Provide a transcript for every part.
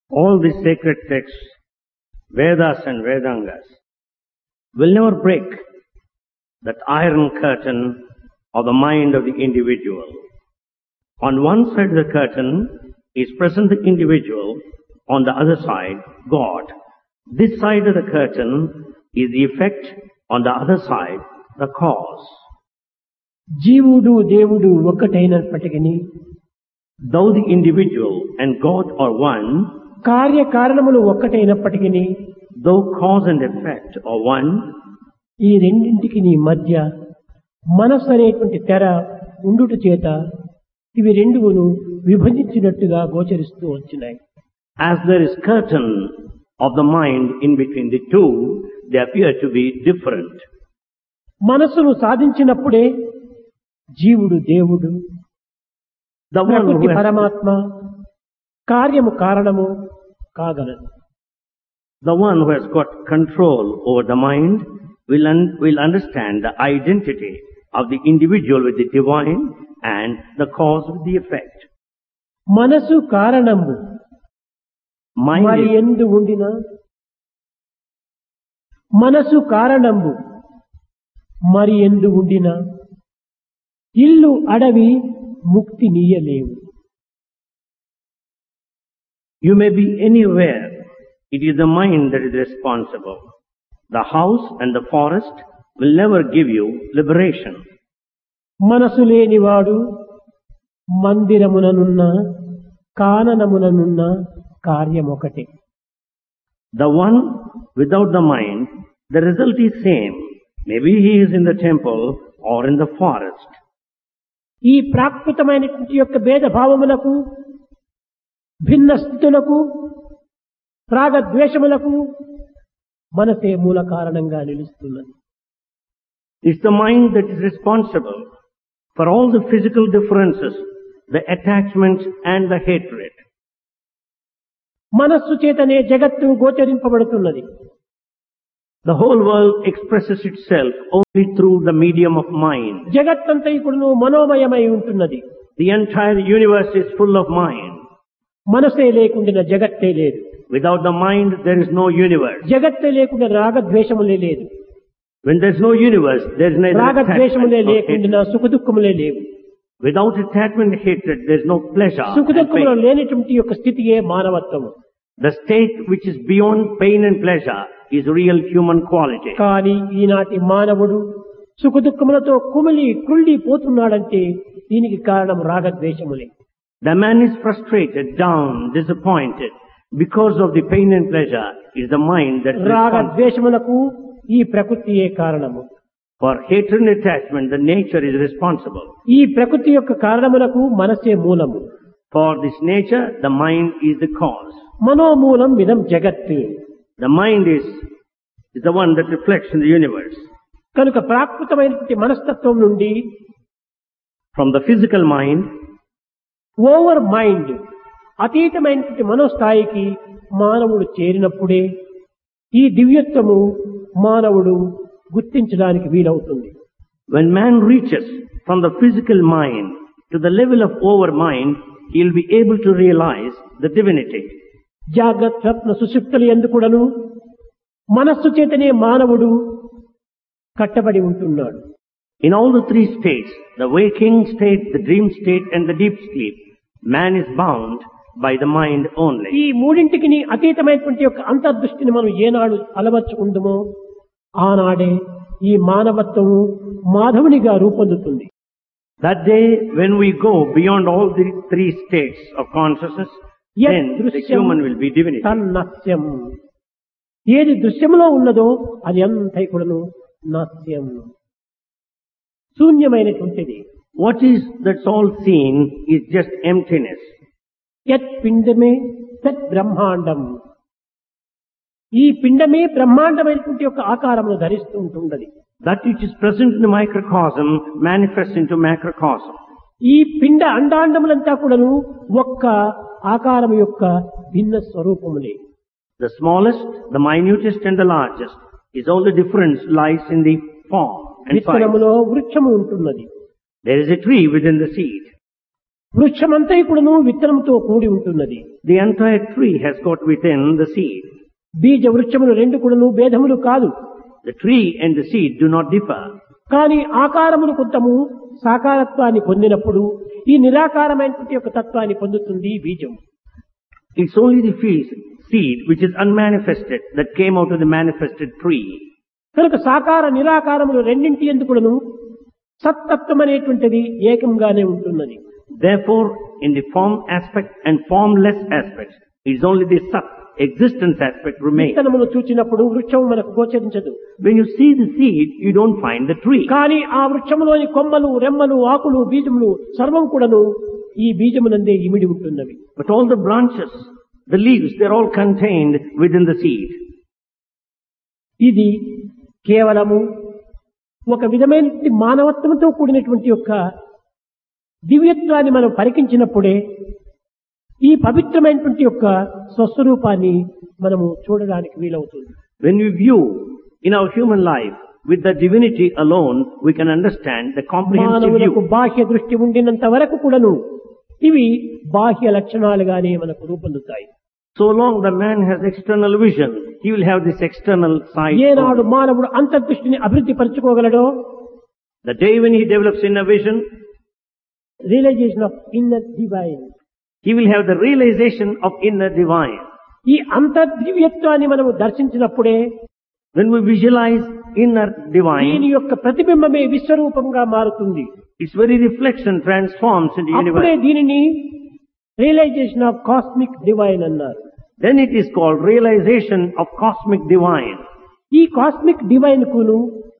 All these sacred texts, Vedas and Vedangas, will never break that iron curtain of the mind of the individual. On one side of the curtain is present the individual, on the other side, God. This side of the curtain is the effect, on the other side, the cause. జీవుడు దేవుడు ఒక్కటైనప్పటికీ Though the individual and God are one, కార్యకారణములు ఒక్కటైనప్పటికీ though cause and effect are one, ఈ రెండింటికి మధ్య మనస్సు అనేటువంటి తెర ఉండుట చేత ఇవి రెండును విభజించినట్టుగా గోచరిస్తూ వచ్చినాయి. as there is curtain of the mind in between the two, they appear to be different. మనస్సును సాధించినప్పుడే జీవుడు దేవుడు, The one ప్రకృతి who has, పరమాత్మ, కార్యము కారణము కాగలదు. the one who has got control over the mind will understand the identity of the individual with the divine and the cause with the effect. మనసు కారణము Mind మరి is, ఎందు ఉండిన మనసు కారణము మరి ఎందు ఉండిన ఇల్లు అడవి ముక్తి నీయలేవు. you may be anywhere. It is the mind that is responsible. The house and the forest will never give you liberation. మనసు లేనివాడు మందిరముననున్న కాననముననున్న కార్యమొకటే. The one without the mind, the result is same. Maybe he is in the temple or in the forest. ఈ ప్రాకృతమైనటువంటి యొక్క భేదభావములకు, భిన్న స్థితులకు, రాగద్వేషములకు మనసే మూల కారణంగా నిలుస్తున్నది. It's the mind that is responsible for all the physical differences, the attachment and the hatred. మనస్సు చేతనే జగత్తు గోచరింపబడుతున్నది. The whole world expresses itself only through the medium of mind. జగత్తంతా ఇప్పుడు మనోమయమై ఉంటున్నది. The entire universe is full of mind. మనసే లేకుండా జగత్తే లేదు. Without the mind, there is no universe. జగత్తే లేకుండా రాగద్వేషములే లేదు. When there is no universe, there is neither attachment రాగద్వేషములే nor hatred. లేకుండా సుఖదుఖములే లేవు. Without attachment and hatred, there is no pleasure and సుఖదుఖములు pain. లేనిటువంటి యొక్క స్థితియే మానవత్వము. The state which is beyond pain and pleasure is real human quality. కానీ ఈనాటి మానవుడు సుఖదుఖములతో కుమిలి కృళ్ళి పోతున్నాడంటే దీనికి కారణం రాగద్వేషములే. The man is frustrated, down, disappointed. Because of the pain and pleasure is the mind that is responsible. రాగద్వేషములకు ఈ ప్రకృతియే కారణము. For hatred and attachment, the nature is responsible. ఈ ప్రకృతి యొక్క కారణములకు మనసే మూలము. For this nature, the mind is the cause. మనోమూలం ఇదం జగత్. The mind is the one that reflects in the universe. కనుక ప్రాకృతమైనటువంటి మనస్తత్వం నుండి From the physical mind, over mind అతీతమైనటువంటి మనోస్థాయికి మానవుడు చేరినప్పుడే ఈ దివ్యత్వము మానవుడు గుర్తించడానికి వీలవుతుంది. when man reaches from the physical mind to the level of over mind, he will be able to realize the divinity. జాగ్రత్త స్వప్న సుషుప్తులు ఎందుకుడను మనస్సు చేతనే మానవుడు కట్టబడి ఉంటున్నాడు. In all the three states, the waking state, the dream state and the deep sleep, man is bound by the mind only. ఈ మూడింటికి అతీతమైనటువంటి యొక్క అంతర్దృష్టిని మనం ఏనాడు అలవర్చుకుందామో ఆనాడే ఈ మానవత్వము మాధవునిగా రూపొందుతుంది. That day when we go beyond all the three states of consciousness, then the human will be divinity. తన్నస్యం, ఏది దృశ్యములో ఉన్నదో అది అంతా కూడాను నాస్యం, శూన్యమైనటువంటిది. What is that's all seen is just emptiness. యత్ పిండమే తత్ బ్రహ్మాండం, ఈ పిండమే బ్రహ్మాండమైనటువంటి యొక్క ఆకారమును ధరిస్తూ ఉంటున్నది. That which is present in the microcosm manifests into macrocosm. ఈ పిండ అండాండములంతా కూడాను ఒక్క ఆకారం యొక్క భిన్న స్వరూపములే. The smallest, the minutest and the largest is all the difference lies in the form and size. విత్తనములో వృక్షము ఉంటున్నది. There is a tree within the seed. వృక్షమంతా కూడాను విత్తనంతో కూడి ఉంటున్నది. The entire tree has got within the seed. బీజ వృక్షములు రెండు కూడాను భేదములు కాదు. The tree and the seed do not differ. కానీ ఆకారమును కొంతము సాకారత్వాన్ని పొందినప్పుడు ఈ నిరాకారమైనటువంటి యొక్క తత్వాన్ని పొందుతుంది ఈ బీజం. It's only the seed which is unmanifested that came out of the manifested tree. కనుక సాకార నిరాకారములు రెండింటి ఎందుకును సత్తత్వం అనేటువంటిది ఏకంగానే ఉంటున్నది. Therefore, in the form aspect and formless aspects, it's only the sat, existence aspect remains. విత్తనమును చూచినప్పుడు వృక్షం మనకు గోచరించదు. When you see the seed, you don't find the tree. కానీ ఆ వృక్షములోని కొమ్మలు, రెమ్మలు, ఆకులు, బీజములు సర్వం కూడాను ఈ బీజమునందే ఇమిడి ఉంటున్నవి. But all the branches, the leaves, they're all contained within the seed. ఇది కేవలము ఒక విధమైన మానవత్వంతో కూడినటువంటి యొక్క దివ్యత్వాన్ని మనం పరికించినప్పుడే ఈ పవిత్రమైనటువంటి యొక్క స్వస్వరూపాన్ని మనము చూడడానికి వీలవుతుంది. When we view in our human life with the divinity alone, we can understand the comprehensive మానవులకు view. బాహ్య దృష్టి ఉండినంత వరకు కూడాను ఇవి బాహ్య లక్షణాలుగానే మనకు రూపొందుతాయి. So long the man has external vision, he will have this external side. ఏనాడు మానవుడు అంతర్దృష్టిని అభివృద్ధి పరచుకోగలడో, The day when he develops inner vision, realisation of inner divine, he will have the realization of inner divine. ఈ అంతర్దివ్యత్వాన్ని మనము దర్శించినప్పుడే When we visualize inner దీని divine, యొక్క ప్రతిబింబమే విశ్వరూపంగా మారుతుంది. its very reflection transforms into అప్పుడే universe. దీనిని రియలైజేషన్ ఆఫ్ కాస్మిక్ డివైన్ అన్నారు. Then it is called realization of cosmic divine. ఈ cosmic divine కును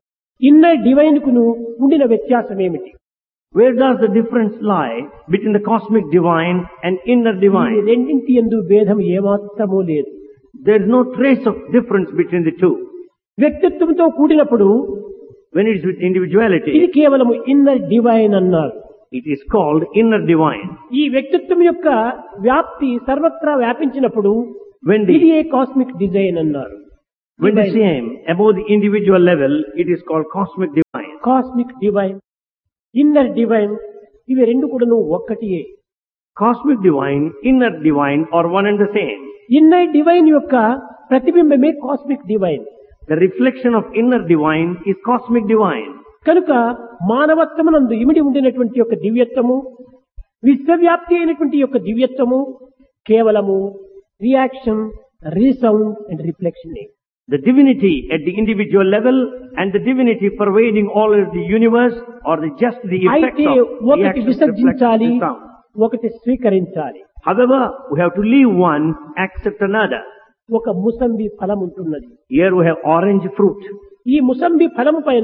inner divine కును ఉండిన వ్యత్యాసం ఏమిటి? Where does the difference lie between the cosmic divine and inner ఈ divine? రెండింటి యందు భేదం ఏమాత్రమూ లేదు. There is no trace of difference between the two. వ్యక్తిత్వంతో కూడినప్పుడు When it is with individuality, ఇది కేవలము ఇన్నర్ డివైన్ అన్నారు. it is called inner divine. ఈ వ్యక్తిత్వం యొక్క వ్యాప్తి సర్వత్రా వ్యాపించినప్పుడు When ఇది the, ఏ కాస్మిక్ డిజైన్ అన్నారు. when the same above the individual level, it is called cosmic divine. Cosmic divine, inner divine ఇవి రెండు కూడాను ఒక్కటియే. Cosmic divine, inner divine are one and the same. Inner divine యొక్క ప్రతిబింబమే cosmic divine. The reflection of inner divine is cosmic divine. కనుక మానవత్వమునందు ఇమిడి ఉండినటువంటి యొక్క దివ్యత్వము, విశ్వవ్యాప్తి అయినటువంటి యొక్క దివ్యత్వము కేవలము reaction, resound and reflection. The divinity at the individual level and the divinity pervading all of the universe are just the effects అయితే of ఒకటి reaction, విసర్జించాలి, reflection, sound. ఒకటి స్వీకరించాలి. However, we have to leave one, accept another. ఒక ముసంబి ఫలం ఉంటున్నది. Here we have orange fruit. ఈ ముసంబి ఫలము పైన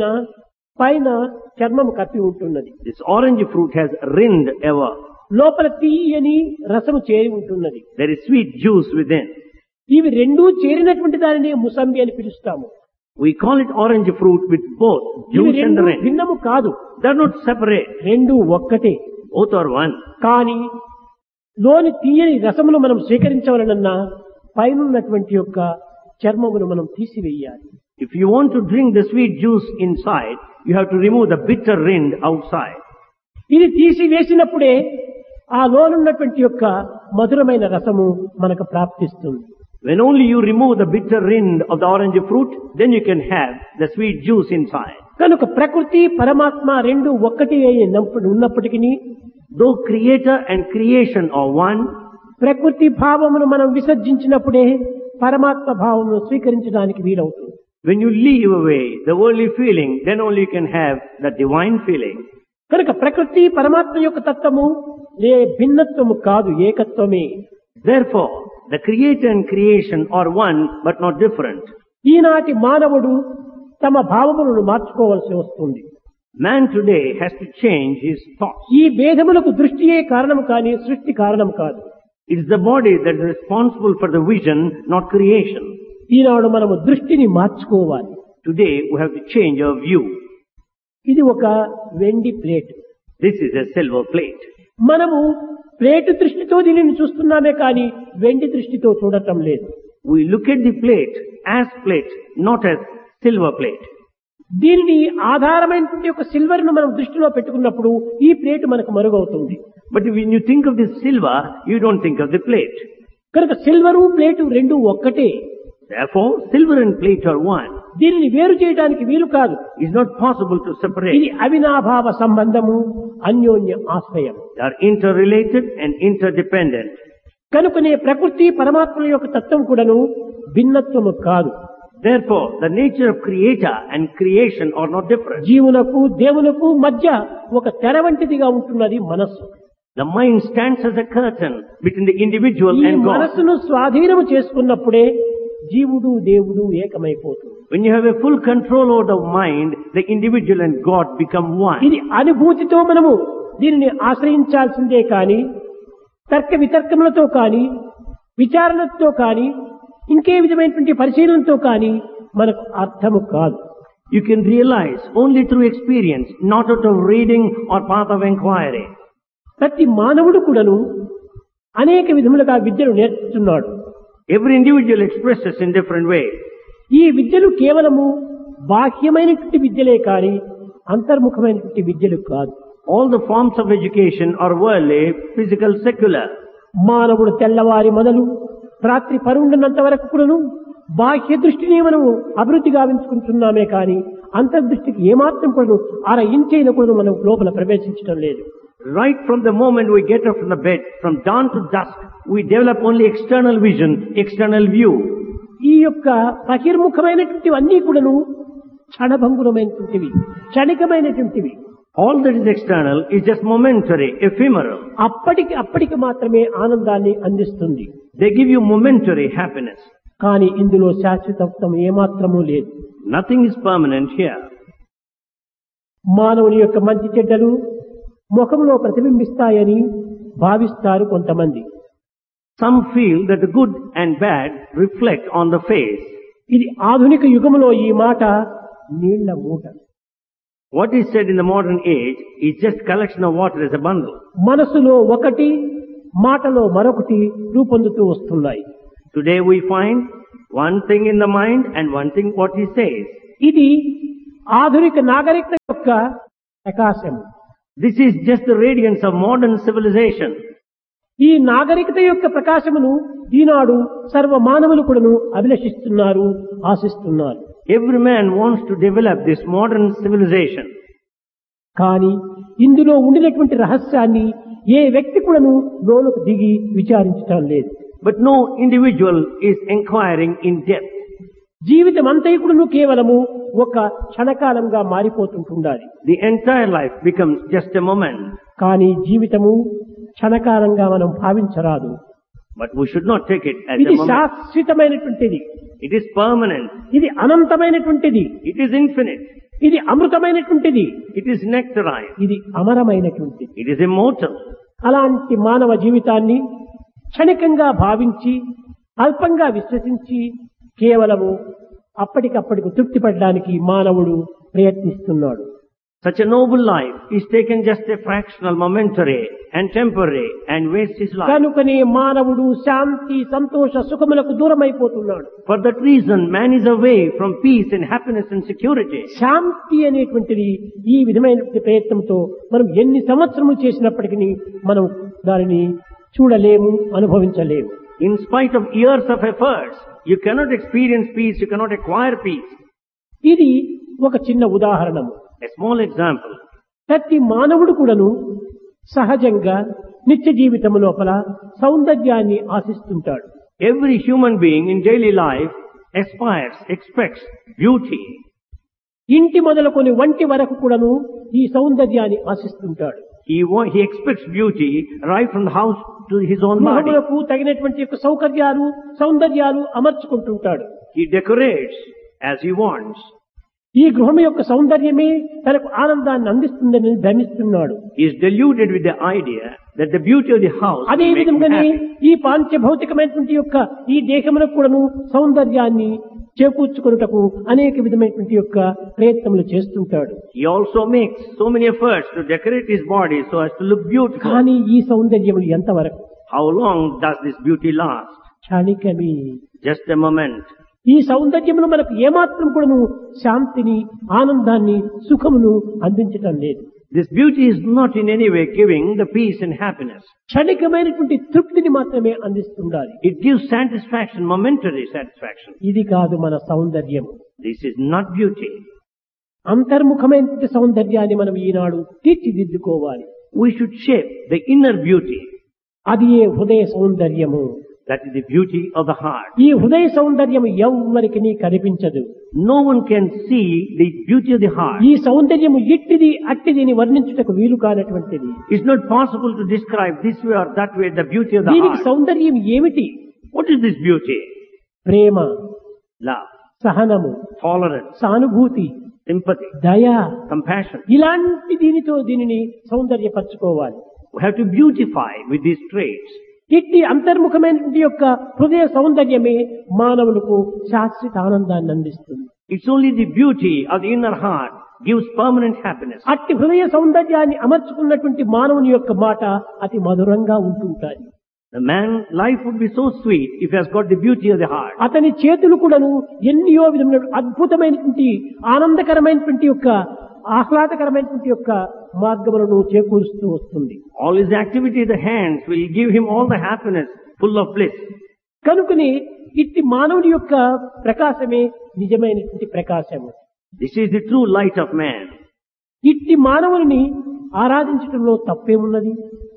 పైన చర్మం కప్పి ఉంటున్నది. This orange fruit has rind ever. లోపల తీయని రసము చేరి ఉంటున్నది. There is sweet juice within. ఇవి రెండూ చేరినటువంటి దానిని ముసంబి అని పిలుస్తాము. We call it orange fruit with both ఇవి juice and రెండు rind. భిన్నము కాదు, They are not separate. రెండు ఒక్కటే. Both are one. కానీ లోని తీయని రసమును మనం స్వీకరించవలనన్నా పైనున్నటువంటి యొక్క చర్మమును మనం తీసివేయాలి. If you want to drink the sweet juice inside, you have to remove the bitter rind outside. ఇది తీసివేసినప్పుడే ఆ లోనున్నటువంటి యొక్క మధురమైన రసము మనకు ప్రాప్తిస్తుంది. When only you remove the bitter rind of the orange fruit, then you can have the sweet juice inside. కనుక ప్రకృతి పరమాత్మ రెండు ఒక్కటి ఉన్నప్పటికీ Though creator and creation are one, ప్రకృతి భావమును మనం విసర్జించినప్పుడే పరమాత్మ భావమును స్వీకరించడానికి వీలవుతుంది. when you leave away the worldly feeling, then only you can have the divine feeling. కనుక ప్రకృతి పరమాత్మ యొక్క తత్వము భిన్నత్వము కాదు, ఏకత్వమే. Therefore, the creator and creation are one but not different. ఈనాటి మానవుడు తమ భావములను మార్చుకోవాల్సి వస్తుంది. Man today has to change his thoughts. ఈ భేదములకు దృష్టియే కారణం కానీ సృష్టి కారణం కాదు. It is the body that is responsible for the vision, not creation. ఈనాడు మనము దృష్టిని మార్చుకోవాలి. Today we have to change our view. ఇది ఒక వెండి plate. This is a silver plate. మనము ప్లేట్ దృష్టితో దీనిని చూస్తున్నామే కానీ వెండి దృష్టితో చూడటం లేదు. We look at the plate as plate, not as silver plate. దీనిని ఆధారమైనటువంటి ఒక సిల్వర్ ను మనం దృష్టిలో పెట్టుకున్నప్పుడు ఈ ప్లేట్ మనకు మరుగవుతుంది. But when you think of the silver, you don't think of the plate. కనుక సిల్వరు ప్లేటు రెండు ఒక్కటే. Therefore, silver and plate are one. దీనిని వేరు చేయడానికి వీలు కాదు. It's not possible to ఇది separate. అవినాభావ సంబంధము, అన్యోన్య ఆశ్రయం. They are interrelated and interdependent. కనుకనే ప్రకృతి పరమాత్మల యొక్క తత్వం కూడాను భిన్నత్వము కాదు. Therefore, the nature of creator and creation are not different. జీవునకు దేవునకు మధ్య ఒక తెర వంటిదిగా ఉంటున్నది మనస్సు. The mind stands as a curtain between the individual ఈ and God. మనస్సును స్వాధీనము చేసుకున్నప్పుడే జీవుడు దేవుడు ఏకమైపోతుంది. When you have a full control over the mind, the individual and God become one. ఇది అనుభూతితో మనము దీనిని ఆశ్రయించాల్సిందే కాని తర్క వితర్కములతో కాని విచారణతో కాని ఇంకే విధమైనటువంటి పరిశీలనతో కాని మనకు అర్థము కాదు. You can realize only through experience, not out of reading or path of inquiry. ప్రతి మానవుడు కూడాను అనేక విధములుగా విద్యను నేర్చుతున్నాడు. Every individual expresses in different ways. ఈ విద్యలు కేవలము బాహ్యమైనటువంటి విద్యలే కాని అంతర్ముఖమైనటువంటి విద్యలు కాదు. All the forms of education are worldly, physical, secular. మానవుడు తెల్లవారి మొదలు రాత్రి పరుండినంత వరకు కూడాను బాహ్య దృష్టిని మనము అభివృద్ధి గావించుకుంటున్నామే కాని అంతర్దృష్టికి ఏమాత్రం కూడాను అర ఇంచైన కూడాను మనం లోపల ప్రవేశించడం లేదు. Right from the moment we get up from the bed, from dawn to dusk, we develop only external vision, external view. ఈ యొక్క బహిర్ముఖమైనటువంటి అన్నీ కూడాను క్షణభంగురమైనటువంటివి, క్షణికమైనటువంటివి. All that is external is just momentary, ephemeral. అప్పటికి మాత్రమే ఆనందాన్ని అందిస్తుంది. They give you momentary happiness. కానీ ఇందులో శాశ్వతత్వం ఏమాత్రమూ లేదు. Nothing is permanent here. మానవుని యొక్క మంచి చెడ్డలు ముఖంలో ప్రతిబింబిస్తాయని భావిస్తారు కొంతమంది. Some feel that the good and bad reflect on the face. ఇది ఆధునిక యుగంలో ఈ మాట నీళ్ల మూట. What is said in the modern age is just collection of water as a bundle. మనసులో ఒకటి, మాటలో మరొకటి రూపొందుతూ వస్తున్నాయి. Today we find one thing in the mind and one thing what he says. ఇది ఆధునిక నాగరికత యొక్క ప్రకాశం. This is just the radiance of modern civilization. ఈ నాగరికత యొక్క ప్రకాశమును ఈనాడు సర్వ మానవులు కూడాను అభిలషిస్తున్నారు, ఆశిస్తున్నారు. Every man wants to develop this modern civilization. కానీ ఇందులో ఉండినటువంటి రహస్యాన్ని ఏ వ్యక్తి కూడాను లోనికి దిగి విచారించడం లేదు. But no individual is inquiring in depth. జీవితం అంతైకుడును కేవలము ఒక క్షణకాలంగా మారిపోతుంటుండాలి. The entire life becomes just a moment. కానీ జీవితము క్షణకాలంగా మనం భావించరాదు. But we should not take it as ఇది a moment. శాశ్వతమైనటువంటిది, It is permanent. ఇది అనంతమైనటువంటిది, It is infinite. ఇది అమృతమైనటువంటిది, It is nectarine. ఇది అమరమైనటువంటిది. It is immortal. అలాంటి మానవ జీవితాన్ని క్షణికంగా భావించి అల్పంగా విశ్వసించి కేవలము అప్పటికప్పటికి తృప్తి పడడానికి మానవుడు ప్రయత్నిస్తున్నాడు. Such a noble life is taken just a fractional, momentary and temporary and wastes his life. కనుకనే మానవుడు శాంతి, సంతోష, సుఖములకు దూరమైపోతున్నాడు. For that reason, man is away from peace and happiness and security. శాంతి అనేటువంటిది ఈ విధమైన ప్రయత్నంతో మనం ఎన్ని సంవత్సరములు చేసినప్పటికీ మనం దానిని చూడలేము, అనుభవించలేము. In spite of years of efforts, you cannot experience peace, you cannot acquire peace. ఇది ఒక చిన్న ఉదాహరణము. A small example. ప్రతి మానవుడు కూడాను సహజంగా నిత్య జీవితం లోపల సౌందర్యాన్ని ఆశిస్తుంటాడు. Every human being in daily life aspires, expects beauty. ఇంటి మొదలుకొని వంటి వరకు కూడాను ఈ సౌందర్యాన్ని ఆశిస్తుంటాడు. He expects beauty right from the house to his own body. గృహములకు తగినటువంటి యొక్క సౌకర్యాలు, సౌందర్యాలు అమర్చుకుంటుంటాడు. He decorates as he wants. ఈ గృహం యొక్క సౌందర్యమే తనకు ఆనందాన్ని అందిస్తుందని భ్రమిస్తున్నాడు. He is deluded with the idea that the beauty of the house అదే will make him విధంగానే happy. ఈ పాంచభౌతికమైనటువంటి యొక్క ఈ దేహములకు కూడాను సౌందర్యాన్ని చేకూర్చుకొనుటకు అనేక విధమైనటువంటి యొక్క ప్రయత్నములు చేస్తుంటాడు. He also makes so many efforts to decorate his body so as to look beautiful. కానీ ఈ సౌందర్యములు ఎంతవరకు? How long does this beauty last? క్షణికమే. Just a moment. ఈ సౌందర్యమును మనకు ఏమాత్రం కూడాను శాంతిని, ఆనందాన్ని, సుఖమును అందించటం లేదు. This beauty is not in any way giving the peace and happiness. క్షణికమైనటువంటి తృప్తిని మాత్రమే అందిస్తుండాలి. It gives satisfaction, momentary satisfaction. ఇది కాదు మన సౌందర్యం. This is not beauty. అంతర్ముఖమైనటువంటి సౌందర్యాన్ని మనం ఈనాడు తీర్చిదిద్దుకోవాలి. We should shape the inner beauty. అది ఏ హృదయ సౌందర్యము. That is the beauty of the heart. ఈ హృదయ సౌందర్యం ఎవ్వరికి కనిపించదు. No one can see the beauty of the heart. ఈ సౌందర్యము ఇట్టిది అట్టిది అని వర్ణించుటకు వీలు కానటువంటిది. It's not possible to describe this way or that way the beauty of the దీనికి heart. సౌందర్యం ఏమిటి? What is this beauty? Prema, Love, సహనము, tolerance, సానుభూతి, sympathy, దయ, compassion. ఇలాంటి దీనితో దీనిని సౌందర్యపరచుకోవాలి. We have to beautify with these traits. ఇట్టి అంతర్ముఖమైనటువంటి యొక్క హృదయ సౌందర్యమే మానవులకు శాశ్వత ఆనందాన్ని అందిస్తుంది. It's only the beauty of the inner heart gives permanent happiness. అట్టి హృదయ సౌందర్యాన్ని అమర్చుకున్నటువంటి మానవుని యొక్క మాట అతి మధురంగా ఉంటుంటాయి. The man's life would be so sweet if he has got the beauty of the heart. అతని చేతులు కూడాను ఎన్నో విధమైన అద్భుతమైనటువంటి ఆనందకరమైనటువంటి యొక్క ఆహ్లాదకరమైనటువంటి యొక్క మార్గములను చేకూరుస్తూ వస్తుంది. All his activity of the hands will give him all the happiness, full of bliss. కనుకని ఇట్టి మానవుని యొక్క ప్రకాశమే నిజమైనటువంటి ప్రకాశము. This is the true light of man. ఇట్టి మానవుని ఆరాధించడంలో తప్పేమున్నది?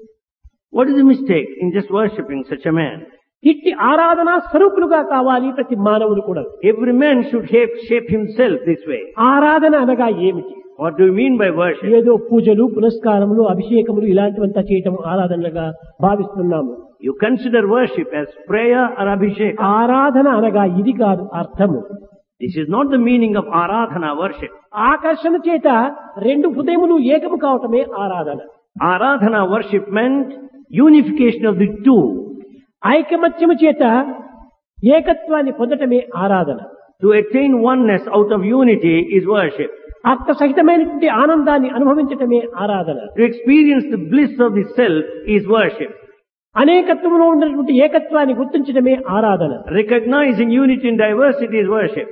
What is the mistake in just worshipping such a man? ఇట్టి ఆరాధనా స్వరూపులుగా కావాలి ప్రతి మానవుడు కూడా. Every man should shape himself this way. ఆరాధన అనగా ఏమిటి? What do you mean by worship? ఏదో పూజలు, పునస్కారములు, అభిషేకములు ఇలాంటివంతా చేయటం ఆరాధనగా భావిస్తున్నాము. You consider worship as prayer or abhishek. ఆరాధన అనగా ఇది కాదు అర్థము. This is not the meaning of aradhana, worship. ఆకర్షణ చేత రెండు హృదయములు ఏకము కావటమే ఆరాధన. Aradhana worship meant unification of the two. ఐకమత్యము చేత ఏకత్వాన్ని పొందటమే ఆరాధన. To attain oneness out of unity is worship. అర్థ సహితమైనటువంటి ఆనందాన్ని అనుభవించటమే ఆరాధన. To experience the bliss of the self is worship. అనేకత్వంలో ఉన్నటువంటి ఏకత్వాన్ని గుర్తించడమే ఆరాధన. Recognizing unity and diversity is worship.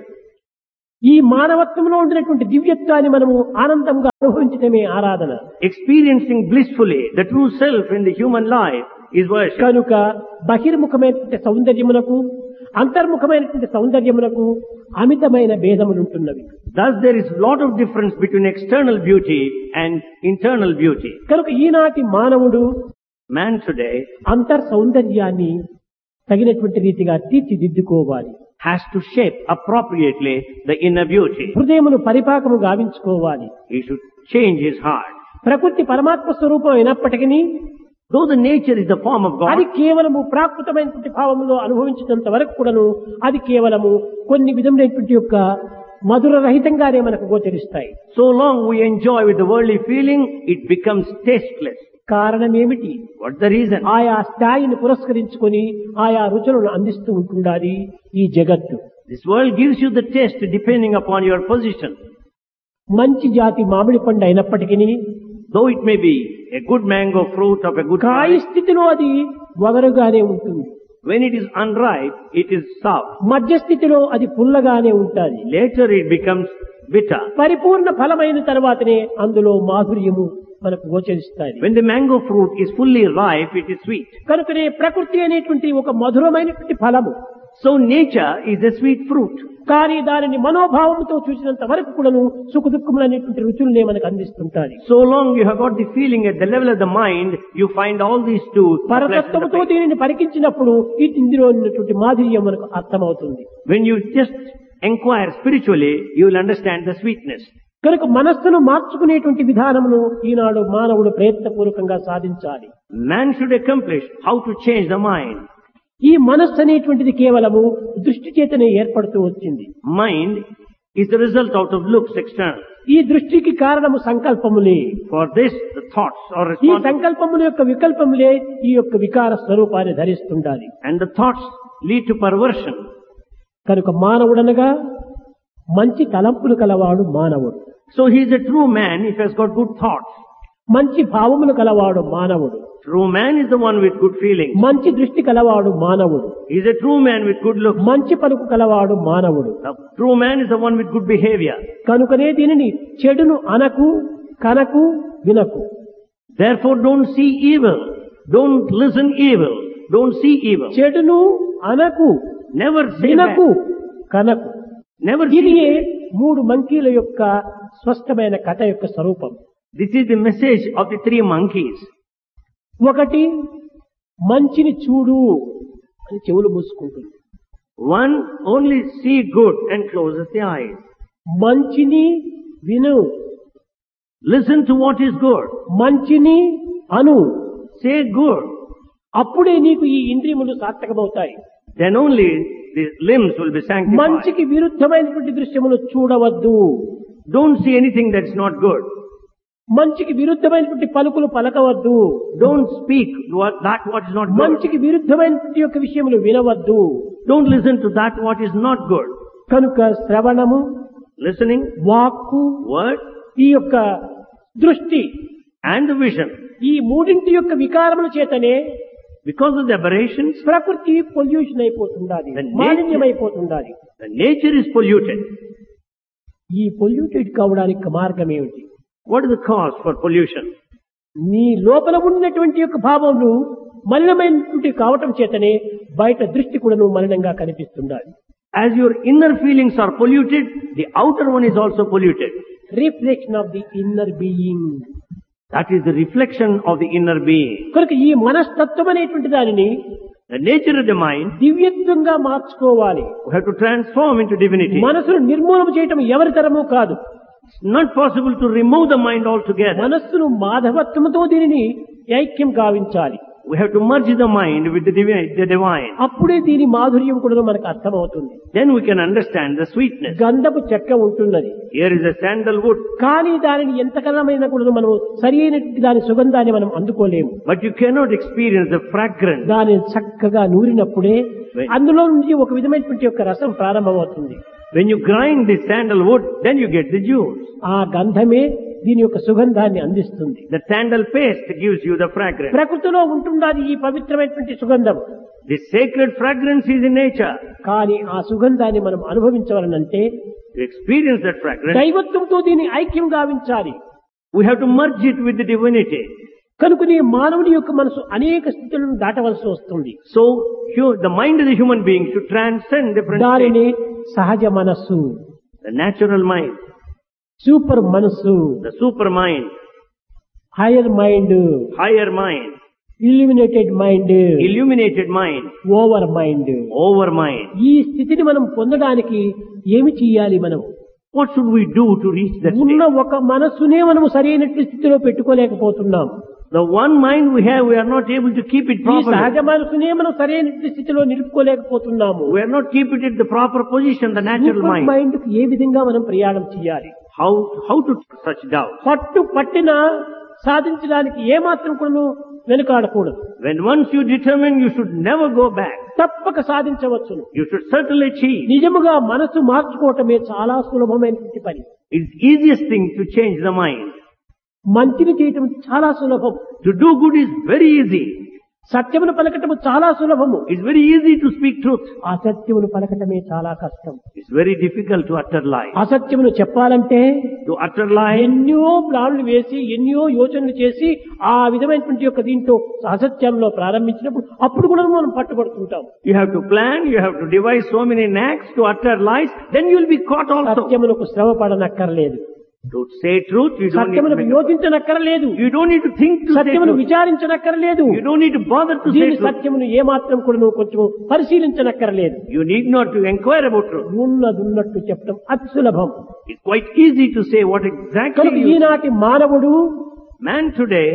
ఈ మానవత్వంలో ఉండినటువంటి దివ్యత్వాన్ని మనము ఆనందంగా అనుభవించడమే ఆరాధన. Experiencing blissfully the true self in the human life is worship. కనుక బహిర్ముఖమైనటువంటి సౌందర్యమునకు అంతర్ముఖమైనటువంటి సౌందర్యమునకు అమితమైన భేదములుంటున్నవి. Thus there is a lot of difference between external beauty and internal beauty. కనుక ఈనాటి మానవుడు Man today అంతర్ సౌందర్యాన్ని తగినటువంటి రీతిగా తీర్చిదిద్దుకోవాలి. has to shape appropriately the inner beauty. హృదయమును పరిపాకము గావించుకోవాలి. He should change his heart. ప్రకృతి పరమాత్మ స్వరూపం అయినప్పటికీ Though the nature is the form of God, అది కేవలము ప్రాకృతమైనటువంటి భావములో అనుభవించినంత వరకు కూడాను అది కేవలము కొన్ని విధములైనటువంటి యొక్క మధుర రహితంగానే మనకు గోచరిస్తాయి. so long we enjoy with the worldly feeling, it becomes tasteless. కారణం ఏమిటి? What's the reason? ఆయా స్థాయిని పురస్కరించుకొని ఆయా రుచులను అందిస్తూ ఉంటుండాలి ఈ జగత్తు. This world gives you the taste depending upon your position. మంచి జాతి మామిడి పండు అయినప్పటికీ Though it may be a good mango fruit of a good కాయ kind, స్థితిలో అది వగరుగానే ఉంటుంది. when it is unripe, it is sour. మధ్యస్థితిలో అది పుల్లగానే ఉంటుంది. Later it becomes bitter. పరిపూర్ణ ఫలమైన తర్వాతనే అందులో మాధుర్యము మనకు గోచరిస్తాయి. When the mango fruit is fully ripe, it is sweet. కనుకనే ప్రకృతి అనేటువంటి ఒక మధురమైనటువంటి ఫలము. So nature is a sweet fruit. కానీ దానిని మనోభావంతో చూసినంత వరకు కూడాను సుఖ దుఃఖములనేటువంటి రుచులనే మనకు అందిస్తుంటాయి. So long you have got the feeling at the level of the mind, you find all these two. పరతత్వముతో దీనిని పరికించినప్పుడు ఇందులో ఉన్నటువంటి మాధుర్యం మనకు అర్థమవుతుంది. When you just inquire spiritually, you will understand the sweetness. కనుక మనస్సును మార్చుకునేటువంటి విధానమును ఈనాడు మానవుడు ప్రయత్నపూర్వకంగా సాధించాలి. Man should accomplish how to change the mind. ఈ మనస్సు అనేటువంటిది కేవలము దృష్టి చేతనే ఏర్పడుతూ వచ్చింది. Mind is the result out of looks external. ఈ దృష్టికి కారణము సంకల్పములే. For this, the thoughts are ఈ responsible. సంకల్పముల యొక్క వికల్పములే ఈ యొక్క వికార స్వరూపాన్ని ధరిస్తుండాలి. And the thoughts lead to perversion. కనుక మానవుడనగా మంచి తలంపులు కలవాడు మానవుడు. So he is a true man if he has got good thoughts. మంచి భావములు కలవాడు మానవుడు. True man is the one with good feelings. మంచి దృష్టి కలవాడు మానవుడు. He is a true man with good looks. మంచి పలుకు కలవాడు మానవుడు. The true man is the one with good behavior. కనుకనే దీనిని చెడును అనకు కనకు వినకు. Therefore don't see evil. Don't listen evil. Don't see evil. చెడును అనకు Never say వినకు bad. కనకు. Never ఇది see bad. మూడు మంకీల యొక్క స్పష్టమైన కథ యొక్క స్వరూపం. This is the message of the three monkeys. ఒకటి మంచిని చూడు అని చెవులు మూసుకుంటుంది. One only see good and closes the eyes. మంచిని విను, Listen to what is good. మంచిని అను, Say good. అప్పుడే నీకు ఈ ఇంద్రియములు సార్థకమవుతాయి. Then only the limbs will be sanctified. మంచికి విరుద్ధమైనటువంటి దృశ్యములు చూడవద్దు. Don't see anything that's not good. మంచికి విరుద్ధమైనటువంటి పలుకులు పలకవద్దు. Don't speak that what is not good. మంచికి విరుద్ధమైనటువంటి యొక్క విషయములు వినవద్దు. Don't listen to that what is not good. కనుక శ్రవణము, Listening, వాక్కు, word, ఈ యొక్క దృష్టి, and the vision. ఈ మూడింటి యొక్క వికారముల చేతనే Because of the aberrations, ప్రకృతి pollution అయిపోతుండాలి, The nature- మాలిన్యమైపోతుండాలి. the nature is polluted. ఈ పొల్యూటెడ్ కావడానికి మార్గం ఏమిటి? What is the cause for pollution? నీ లోపల ఉన్నటువంటి యొక్క భావములు మలినమైనటువంటి కావటం చేతనే బయట దృష్టి కూడాను మలినంగా కనిపిస్తుండాలి. As your inner feelings are polluted, the outer one is also polluted. Reflection of the inner being. That is the reflection of the inner being. కనుక ఈ మనస్తత్వం అనేటువంటి దానిని The nature of the mind, దివ్యత్వంగా మార్చుకోవాలి. we have to transform into divinity. మనసును నిర్మూలన చేయటం ఎవరి తరము కాదు. It's not possible to remove the mind altogether. మనస్సును మాధవత్వంతో దీనిని ఐక్యం గావించాలి. We have to merge the mind with the divine. అప్పుడే దీని మాధుర్యం కూడా మనకు అర్థమవుతుంది. Then we can understand the sweetness. గంధపు చెక్క ఉంటున్నది, Here is a sandalwood, కానీ దానిని ఎంతకాలమైనా కూడా మనం సరి అయినటువంటి దాని సుగంధాన్ని మనం అందుకోలేము. but you cannot experience the fragrance. దానిని చక్కగా నూరినప్పుడే అందులో నుంచి ఒక విధమైనటువంటి యొక్క రసం ప్రారంభమవుతుంది. When you grind the sandalwood, then you get the juice. ఆ గంధమే దీని యొక్క సుగంధాన్ని అందిస్తుంది. The sandal paste gives you the fragrance. ప్రకృతిలో ఉంటున్నది ఈ పవిత్రమైనటువంటి సుగంధం. The sacred fragrance is in nature. కానీ ఆ సుగంధాన్ని మనం అనుభవించవాలనంటే To experience that fragrance, దైవత్వంతో దీన్ని ఐక్యం గావించాలి. we have to merge it with the divinity. కనుకనే మానవుని యొక్క మనసు అనేక స్థితులను దాటవలసి వస్తుంది. So, the mind of the human being should transcend different states. దానిని సహజ మనస్సు, The natural mind, సూపర్ మనస్సు, the super mind, hire mind, higher mind, illuminated mind, illuminated mind, over mind. over mind. ఈ స్థితిని మనం పొందడానికి ఏమి చెయ్యాలి? మనం What should we do to reach that ఉన్న state? ఒక మనస్సునే మనము సరైనటువంటి స్థితిలో పెట్టుకోలేకపోతున్నాం. The one mind we have, we are not able to keep it ఈ సహజ properly. మనసునే మనం సరైనటువంటి స్థితిలో నిలుపుకోలేకపోతున్నాము. We are not keeping it the proper position, the natural super mind. Mind కు ఏ విధంగా మనం ప్రయాణం చేయాలి? How to such doubt? పట్టిన సాధించడానికి ఏమాత్రం కూడా వెనుకాడకూడదు. When once you determine, you should never go back. తప్పక సాధించవచ్చును. You should certainly achieve. నిజముగా మనసు మార్చుకోవటమే చాలా సులభమైనటువంటి పని. It's the easiest thing to change the mind. మంచిని చేయటం చాలా సులభం. To do good is very easy. సత్యమును పలకటము చాలా సులభము. It's very easy to speak truth. అసత్యమును పలకటమే చాలా కష్టం. It's very difficult to utter lie. అసత్యమును చెప్పాలంటే To utter lie, ఎన్నో ప్లాన్లు వేసి ఎన్నో యోచనలు చేసి ఆ విధమైనటువంటి యొక్క దీంతో అసత్యంలో ప్రారంభించినప్పుడు అప్పుడు కూడా మనం పట్టుబడుతుంటాం. you have to plan, you have to devise so many acts to utter lies, then you will be caught also. సత్యమునకు శ్రమ పడనక్కర్లేదు. To say truth, you don't need to సత్యమునకు make యోచించనక్కర్లేదు. You don't need to think to say సత్యమును truth. విచారించనక్కర్లేదు. You don't need to bother to say దీని truth. సత్యమును ఏమాత్రం కూడా నువ్వు కొంచెం పరిశీలించనక్కర్లేదు. You need not to inquire about truth. ఉన్నదున్నట్టు చెప్పడం అతి సులభం. It's quite easy to say what కనుక exactly you ఈనాటి మానవుడు Man today,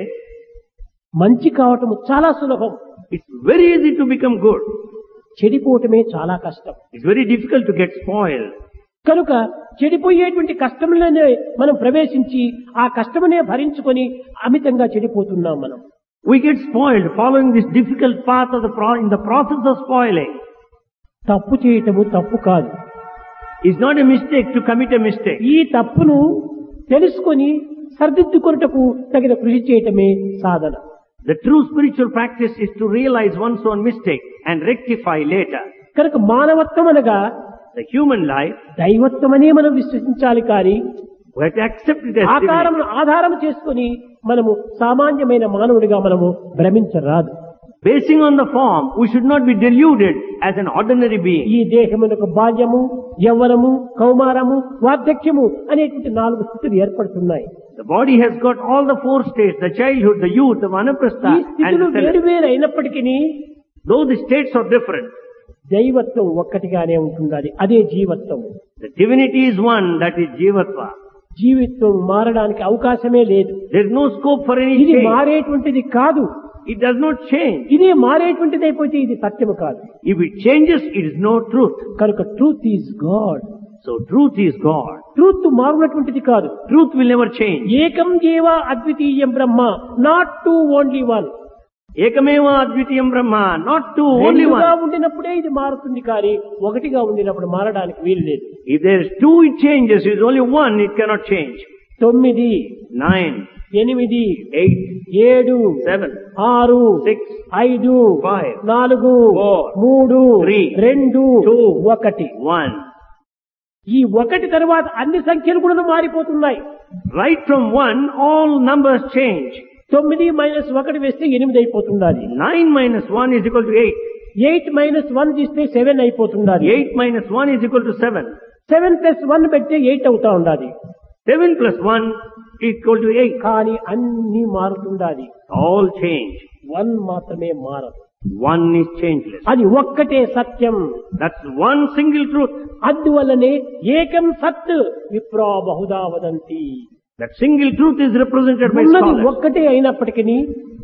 మంచి కావటం చాలా సులభం. it's very easy to become good. చెడిపోవటమే చాలా కష్టం. It's very difficult to get spoiled. కనుక చెడిపోయేటువంటి కష్టంలోనే మనం ప్రవేశించి ఆ కష్టమునే భరించుకొని అమితంగా చెడిపోతున్నాం మనం. We get spoiled following this difficult path of in the process of spoiling. తప్పు చేయటము తప్పు కాదు. It's not a mistake to commit a mistake. ఈ తప్పును తెలుసుకొని సరిదిద్దుకొనుటకు తగిన కృషి చేయటమే సాధన. The true spiritual practice is to realize one's own mistake and rectify later. కనుక మానవత్వం అనగా The human life, దైవత్వమనే మనం విశ్వసించాలి కానీ We have to accept it as divinity. ఆకారమును ఆధారం చేసుకుని మనము సామాన్యమైన మానవుడిగా మనము భ్రమించరాదు. Basing on the form, we should not be deluded as an ordinary being. ఈ దేహమునకు బాల్యము, యవ్వనము, కౌమారము, వార్ధక్యము అనేటువంటి 4 స్థితులు ఏర్పడుతున్నాయి. The body has got all the 4 states, the childhood, the youth, the vanaprastha, ఈ and స్థితులు the వేరు celibate. వేరు అయినప్పటికీ Though the states are different, దైవత్వం ఒక్కటిగానే ఉంటుంది. అదే జీవత్వం. the divinity is one, that is Jivatva. జీవిత్వం మారడానికి అవకాశమే లేదు. There is no scope for any ఇది change. మారేటువంటిది కాదు. It does not change. ఇదే మారేటువంటిది అయిపోతే ఇది సత్యము కాదు. If it changes, it is no truth. కనుక truth is God. So truth is God. Truth మారునటువంటిది కాదు. Truth will never change. ఏకం ఏవ అద్వితీయం బ్రహ్మ, not two only one. Ekameva Advitiyam Brahma, not two, only రెండుగా one. ఉండినప్పుడే ఇది మారుతుంది, కానీ ఒకటిగా ఉండినప్పుడు మారడానికి వీలు లేదు. If there is two, it changes. If there is only one, it cannot change. 9, 9, 8, 8, 7, 7, 6, 6, 5, 5, 4, 4, 3, 3, 2, 2, 1. 1. ఈ 1 తర్వాత అన్ని సంఖ్యలు కూడా మారిపోతున్నాయి. Right from 1, all numbers change. 9 - 1 వేస్తే 8 అయిపోతున్నది. 9 minus 1 is equal to 8. 8 - 1 తీస్తే 7 అయిపోతున్నది. 8 minus 1 is equal to 7. 7 + 1 పెడితే 8 అవుతా ఉండాలి. 7 plus 1 is equal to 8. కానీ అన్ని మారుతుండాలి. All change. 1 మాత్రమే మారదు. 1 is changeless. అది ఒక్కటే సత్యం. That's one single truth. అందువల్లనే ఏకం సత్ విప్రా Bahuda వదంతి. That single truth is represented by ఉన్నది scholars. ఒక్కటే అయినప్పటికీ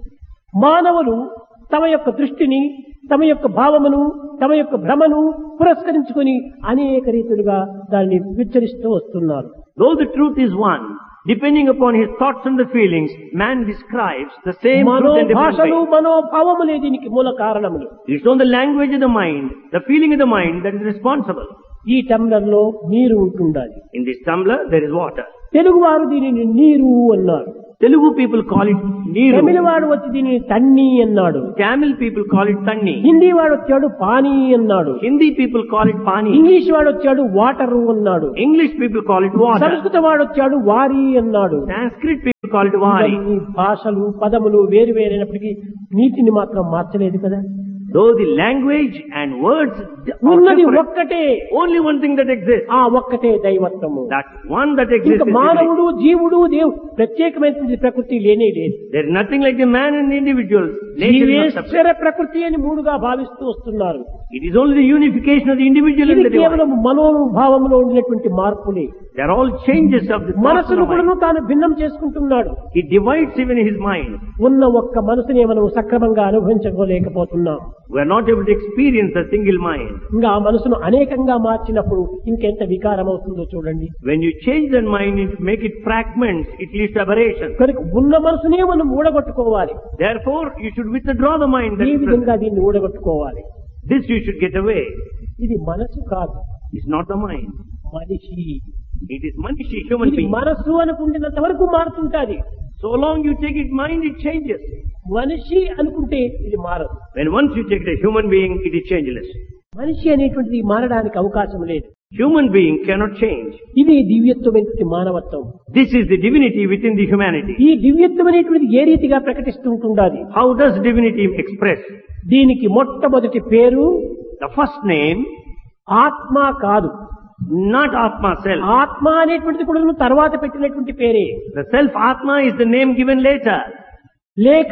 మానవులు తమ యొక్క దృష్టిని, తమ యొక్క భావమును, తమ యొక్క భ్రమను పురస్కరించుకొని అనేక రీతులుగా దాన్ని విచ్చరిస్తూ వస్తున్నారు. Though the truth is one, depending upon his thoughts and the feelings, man describes the same truth in different మనోభాషలు, ways. మనోభావములే దీనికి మూల కారణములు. It's on the language of the mind, the feeling of the mind that is responsible. ఈ tumbler లో నీరు ఉంటుండాలి. In this tumbler, there is water. Telugu వారు దీనిని నీరు అన్నారు. Telugu people call it Tamil Neeru. వాడు వచ్చి దీనిని తన్ని అన్నాడు. Tamil people call it Tanni. Hindi వాడు వచ్చాడు పానీ అన్నాడు. Hindi people call it Pani. English వాడు వచ్చాడు వాటరు అన్నాడు. English people call it water. సంస్కృత వాడు వచ్చాడు వారి అన్నాడు. Sanskrit people call it Vari. ఈ భాషలు, పదములు వేరు వేరైనప్పటికీ నీతిని మాత్రం మార్చలేదు కదా. Though the language and words are ఉన్నది different, ఒక్కటే. only one thing that exists. ఆ ఒక్కటే దైవత్వము. That one that ఇంకా exists is divinity. మానవుడు, జీవుడు, ప్రత్యేకమైనటువంటి ప్రకృతి లేనే లేదు. There is nothing like the man and the individuals. Nature is not separate. జీవేశ్వర ప్రకృతి అని 3గా భావిస్తూ వస్తున్నారు. It is only the unification of the individual and ఇది the divine. కేవలం మనోభావంలో ఉండినటువంటి మార్పులే. They are all changes of the thoughts of మనసును the mind. కూడా తాను భిన్నం చేసుకుంటున్నాడు. He divides even his mind. ఉన్న ఒక్క మనసునే మనం సక్రమంగా అనుభవించలేకపోతున్నాం. We are not able to experience a single mind. ఇంకా ఆ మనసును అనేకంగా మార్చినప్పుడు ఇంకెంత వికారం అవుతుందో చూడండి. When you change that mind and make it fragments, it leads to aberration. కనుక ఉన్న మనసునే మనం ఊడగొట్టుకోవాలి. Therefore, you should withdraw the mind that ఈ is విధంగా present. దీన్ని ఊడగొట్టుకోవాలి. This you should get away. ఇది మనసు కాదు, It's not the mind. మనిషి. It is Manishi, human ఇది being. మనసు అనుకుంటున్నంత వరకు మారుతుంటాది. So long you take it mind, it changes. మనిషి అనుకుంటే ఇది మారదు. When once you take it a human being, it is changeless. మనిషి అనేటువంటిది మారడానికి అవకాశం లేదు. Human being cannot change. ఇది దివ్యత్వమైనటువంటి మానవత్వం. This is the divinity within the humanity. ఈ దివ్యత్వం అనేటువంటిది ఏ రీతిగా ప్రకటిస్తూ ఉంటుండాలి. How does divinity express? దీనికి మొట్టమొదటి పేరు The first name, ఆత్మ కాదు. not Atma self. ఆత్మ అనేటువంటిది కూడా తర్వాత పెట్టినటువంటి పేరే. The self Atma is the name given later. లేక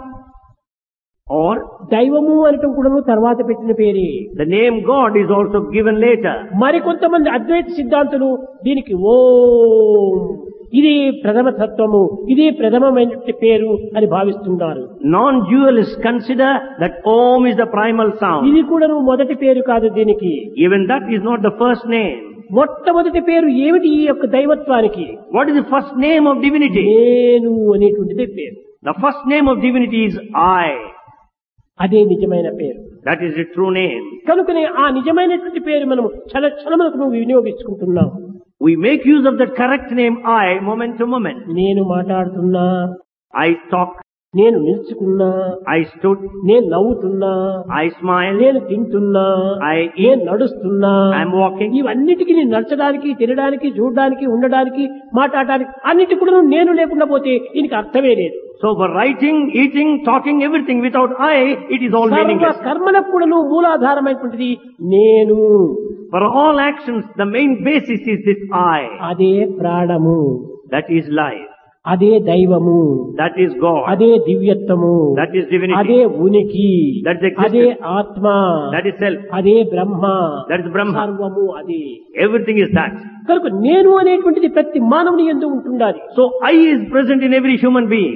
Or దైవము అనటం కూడా తర్వాత పెట్టిన పేరే. the name God is also given later. మరికొంతమంది అద్వైత సిద్ధాంతులు దీనికి ఓం, ఇది ప్రథమ తత్వము, ఇది ప్రథమమైన పేరు అని భావిస్తున్నారు. Non-dualists consider that Om is the primal sound. ఇది కూడా మొదటి పేరు కాదు దీనికి. Even that is not the first name. మొట్టమొదటి పేరు ఏమిటి ఈ యొక్క దైవత్వానికి? What is the first name of divinity? నేను అనేటువంటిదే పేరు. The first name of divinity is I. అదే నిజమైన పేరు. That is the true name. కనుకనే ఆ నిజమైనటువంటి పేరు మనం క్షణములకు వినియోగించుకుంటున్నాం. We make use of that correct name I moment to moment. నేను మాట్లాడుతున్నా, I talk, నేను నిల్చుకున్నా, I stood, నేను నవ్వుతున్నా, I smiled, నేను తింటున్నా, I నేను eat, నడుస్తున్నా, I am walking. ఇవన్నిటికీ నేను నడచడానికి, తినడానికి, చూడడానికి, ఉండడానికి, మాట్లాడడానికి అన్నిటి కూడా నేను లేకుండా పోతే దీనికి అర్థమే లేదు. So for writing, eating, talking, everything without I, it is all సర్వ meaningless. కర్మలకు కూడా మూలాధారమైనటువంటిది నేను. For all actions, the main basis is this I. అదే ప్రాణము, That is life. అదే దైవము, That is God. అదే దివ్యత్వము, That is divinity. అదే ఉనికి, That is existence. అదే ఆత్మ, That is self. అదే బ్రహ్మ, That is Brahma. సర్వము అదే. Everything is that. కనుక నేను అనేటువంటిది ప్రతి మానవుని యందు ఉంటుండాలి. So I is present in every human being.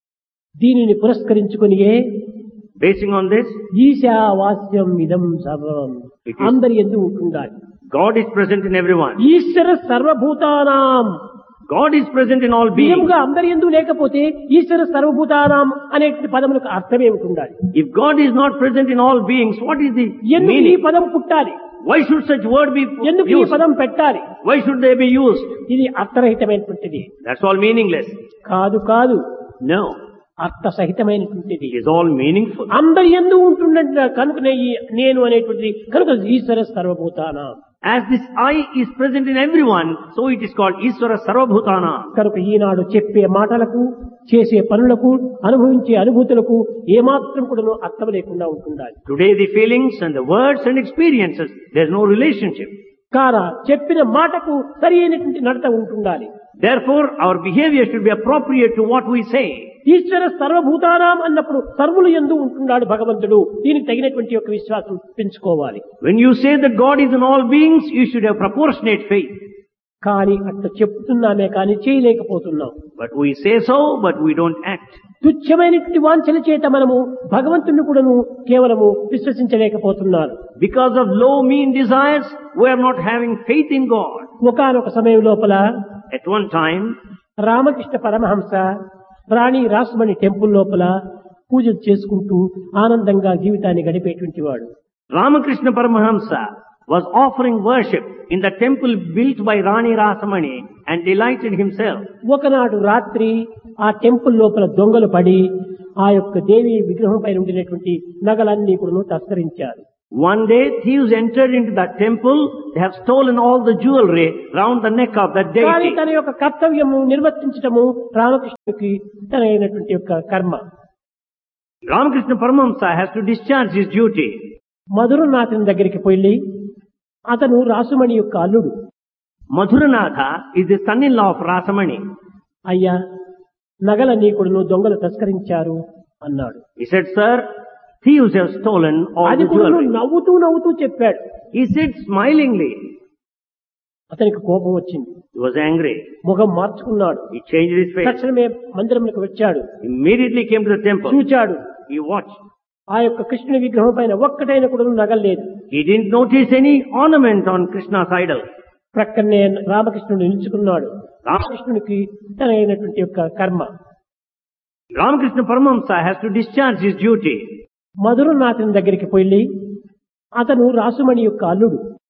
దీనిని పురస్కరించుకునియే Basing on this, ఈశావాస్యం ఇదం సర్వం It is- అందరి యందు ఉంటుండాలి. God is present in everyone. ఈశ్వర సర్వభూతానాం, God is present in all beings. నిజంగా అందరి యందు లేకపోతే ఈశ్వర సర్వభూతానాం అనే పదములకు అర్థమే ఉంటుండాలి. If God is not present in all beings, what is the ఎందుకు ఈ meaning? పదం పుట్టాలి, Why should such word be ఎందుకు ఈ used? పదం పెట్టాలి? Why should they be used? ఇది అర్థరహితమైనటువంటిది That's all meaningless. కాదు. కాదు, No, అర్థసహితమైనటువంటిది. it is all meaningful. అందరి యందు ఉంటుండ కనుకనే ఈ నేను అనేటువంటిది కనుక ఈశ్వర సర్వభూతానాం. As this I is present in everyone, so it is called Iswara Sarvabhutana. కనుక ఈనాడు చెప్పే మాటలకు, చేసే పనులకు, అనుభవించే అనుభూతులకు ఏమాత్రం కూడా అర్థం లేకుండా ఉంటుండాలి. Today the feelings and the words and experiences, there is no relationship. కారా చెప్పిన మాటకు సరి అయినటువంటి నడత ఉంటుండాలి. Therefore, our behavior should be appropriate to what we say. ఈశ్వర సర్వభూతానాం అన్నప్పుడు సర్వులు యందు ఉంటున్నాడు భగవంతుడు. దీనికి తగినటువంటి యొక్క విశ్వాసం పెంచుకోవాలి. When you say that God is in all beings, you should have proportionate faith. కానీ అట్లా చెప్తున్నామే కానీ చేయలేకపోతున్నాం. But we say so, but we don't act. తుచ్చమైనటువంటి వాంఛల చేత మనము భగవంతుని కూడాను కేవలము విశ్వసించలేకపోతున్నారు. Because of low, mean desires, we are not having faith in God. ఒకానొక సమయం లోపల At one time, Ramakrishna Paramahamsa Rani రాసమణి temple లోపల పూజలు చేసుకుంటూ ఆనందంగా జీవితాన్ని గడిపేటువంటి వాడు. Ramakrishna Paramahamsa was offering worship in the temple built by Rani Rasamani and delighted himself. ఒకనాడు రాత్రి ఆ టెంపుల్ లోపల దొంగలు పడి ఆ యొక్క దేవి విగ్రహం పైన ఉండినటువంటి నగలన్నీ కూడా తస్కరించారు. One day, thieves entered into that temple. They have stolen all the jewelry round the neck of that కానీ deity. తన యొక్క కర్తవ్యము నిర్వర్తించటము రామకృష్ణుడికి తన అయినటువంటి యొక్క కర్మ. Ramakrishna Paramahamsa has to discharge his duty. మధురనాథుని దగ్గరికి పోయి అతను రాసుమణి యొక్క అల్లుడు. Madhuranatha is the son-in-law of Rasamani. అయ్యా, నగలన్నీ కూడా దొంగలు తస్కరించారు అన్నాడు. He said, "Sir, thieves have stolen all అది the కూడా jewelry." నవ్వుతూ నవ్వుతూ చెప్పాడు. He said smilingly. అతనికి కోపం వచ్చింది. He was angry. ముఖం మార్చుకున్నాడు. He changed his face. తక్షణమే మందిరంలోకి వచ్చాడు. Immediately came to the temple. చూచాడు. He watched. ఆ యొక్క కృష్ణుని విగ్రహం పైన ఒక్కటైన కూడా నగలేదు. He didn't notice any ornament on Krishna's idol. ప్రక్కనే రామకృష్ణుడు నిలుచుకున్నాడు. రామకృష్ణునికి తన అయినటువంటి యొక్క కర్మ. Ramakrishna Paramahamsa has to discharge his duty. మధురనాథుని దగ్గరికి పోయి అతను రాసుమణి యొక్క అల్లుడు.